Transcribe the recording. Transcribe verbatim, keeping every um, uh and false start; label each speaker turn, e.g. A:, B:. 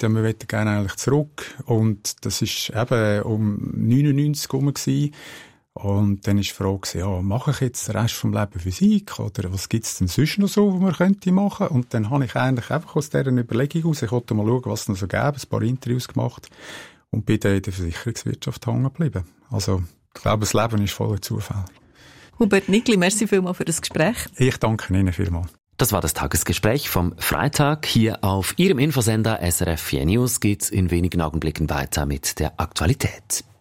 A: gesagt, ja, wir möchten gerne eigentlich zurück. Und das ist eben um neunundneunzig herum gewesen. Und dann war die Frage, ja, mache ich jetzt den Rest vom Leben Physik? Oder was gibt's denn sonst noch so, was man könnte machen? Und dann habe ich eigentlich einfach aus dieser Überlegung aus, ich wollte mal schauen, was es noch so gäbe, ein paar Interviews gemacht und bin dann in der Versicherungswirtschaft hängen geblieben. Also, ich glaube, das Leben ist voller Zufall.
B: Hubert Nickli, merci vielmals für das Gespräch.
A: Ich danke Ihnen vielmals.
C: Das war das Tagesgespräch vom Freitag. Hier auf Ihrem Infosender S R F vier News geht's in wenigen Augenblicken weiter mit der Aktualität.